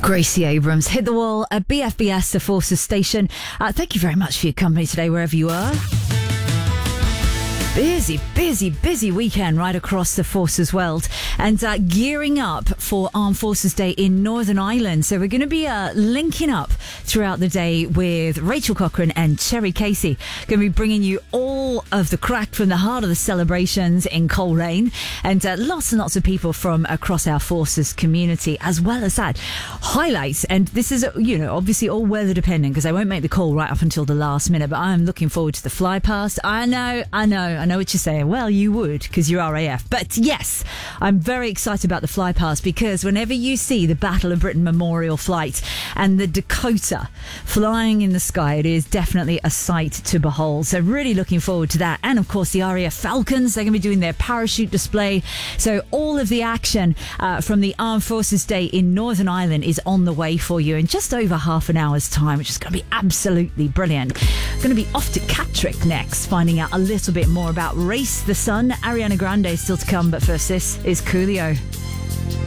Gracie Abrams hit the wall at BFBS, the Forces Station. Thank you very much for your company today, wherever you are. Busy weekend right across the Forces world, and gearing up for Armed Forces Day in Northern Ireland. So we're going to be linking up throughout the day with Rachel Cochran and Cherry Casey. Going to be bringing you all of the crack from the heart of the celebrations in Coleraine, and lots and lots of people from across our Forces community, as well as that highlights. And this is, obviously all weather dependent, because I won't make the call right up until the last minute, but I'm looking forward to the fly past. I know what you're saying. Well, you would, because you're RAF. But yes, I'm very excited about the fly past, because whenever you see the Battle of Britain Memorial flight and the Dakota flying in the sky, it is definitely a sight to behold. So really looking forward to that. And of course, the RAF Falcons, they're going to be doing their parachute display. So all of the action from the Armed Forces Day in Northern Ireland is on the way for you in just over half an hour's time, which is going to be absolutely brilliant. Going to be off to Catterick next, finding out a little bit more about Race the Sun. Ariana Grande is still to come, but first, this is Coolio.